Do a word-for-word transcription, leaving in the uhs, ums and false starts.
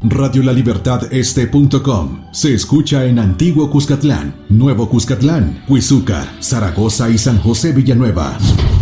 Radio La Libertad Este punto com. Se escucha en Antiguo Cuscatlán, Nuevo Cuscatlán, Huizúcar, Zaragoza y San José Villanueva.